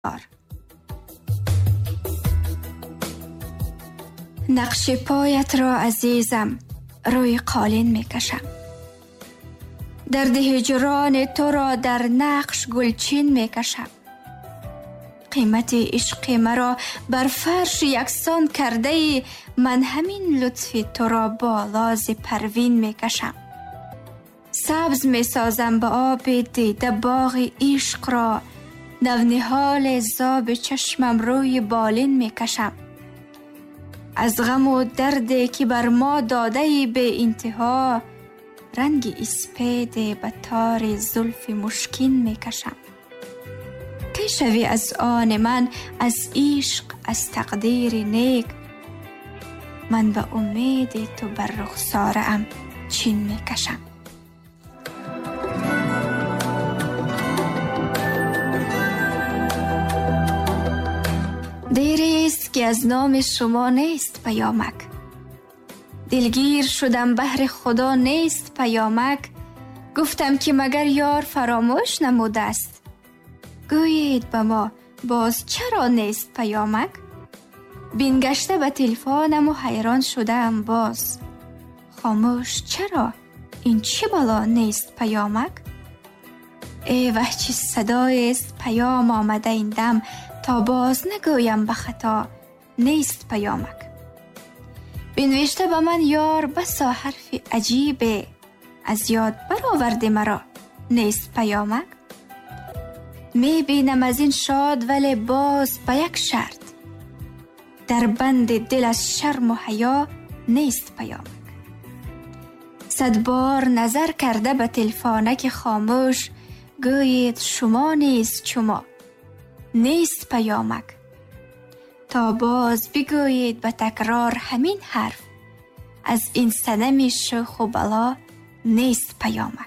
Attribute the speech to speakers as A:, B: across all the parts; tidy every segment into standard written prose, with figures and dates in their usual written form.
A: نقش پایت را عزیزم روی قالین می کشم، درد هجران تو را در نقش گلچین می کشم. قیمت عشق مرا بر فرش یکسان کرده ای، من همین لطف تو را بالا ز پروین می کشم. سبز می سازم به آب دیده باغ عشق را، نونهال زاب چشمم روی بالین می کشم. از غم و دردی که بر ما داده ای به انتها، رنگ اسپید به تار زلف مشکین می کشم. کی شوی از آن من، از عشق، از تقدیر نیک، من به امید تو بر رخسارم چین می کشم. دیری است که از نام شما نیست پیامک، دلگیر شدم بهر خدا نیست پیامک. گفتم که مگر یار فراموش نموده است، گویید به ما باز چرا نیست پیامک. بینگشته به تلفانم و حیران شدم باز، خاموش چرا این چه بلا نیست پیامک. ای وح چه صدای است پیام آمده این دم، تا باز نگویم به خطا نیست پیامک. بنوشته به من یار بسا حرف عجیبه، از یاد برآورده مرا نیست پیامک. می بینم از این شاد ولی باز به یک شرط، در بند دل از شرم و حیا نیست پیامک. 100 بار نظر کرده به تلفانک خاموش، گویید شما نیست شما نیست پیامک. تا باز بگویید به تکرار همین حرف، از این صنم شوخ و بلا نیست پیامک.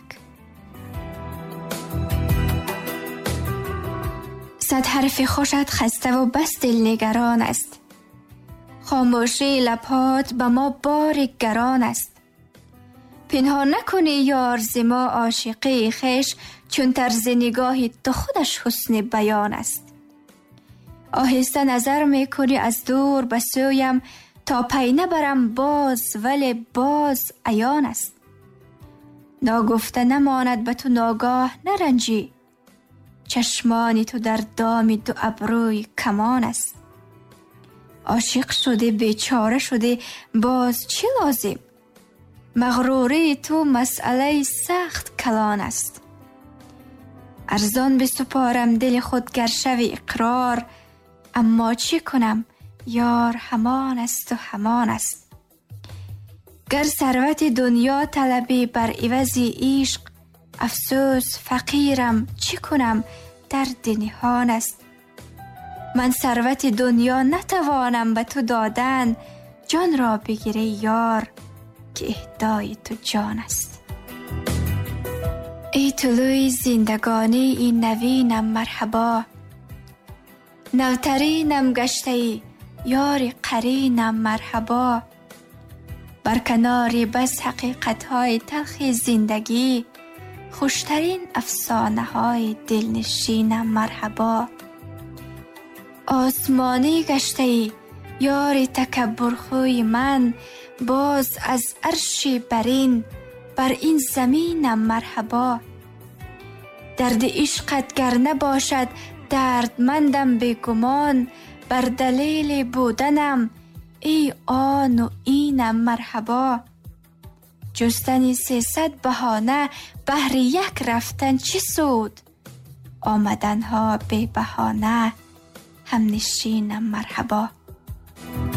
A: 100 حرف خوشت خسته و بس دلنگران است، خاموشی لبات به ما بار گران است. پنهان نکنی یار ز ما عاشقی خویش، چون طرز نگاه تو خودش حسن بیان است. آهسته نظر میکنی از دور به سویم، تا پی نبرم باز ولی باز عیان است. ناگفته نماند به تو ناگاه نرنجی، چشمان تو در دام دو ابروی کمان است. عاشق شده بیچاره شده باز چه لازم، مغروری تو مسئله سخت کلان است. ارزان بسپارم دل خود گر شوی اقرار، اما چی کنم یار همان است و همان است. گر ثروت دنیا طلبی بر عوض عشق، افسوس فقیرم چی کنم درد نهان است. من ثروت دنیا نتوانم به تو دادن، جان را بگیری یار که اهدای تو جان است. ای طلوع زندگانی این نوینم مرحبا، نوترینم گشته ای یار قرینم مرحبا. بر کنار بس حقیقت‌های تلخ زندگی، خوشترین افسانه‌های دلنشینم مرحبا. آسمانی گشته ای یار تکبرخوی من، باز از عرش برین بر این زمینم مرحبا. درد عشقت گر نباشد دردمندم بیگمان، بر دلیل بودنم ای آن و اینم مرحبا. جستن 300 بهانه بهر یک رفتن چه سود، آمدنها بی بهانه هم نشینم مرحبا.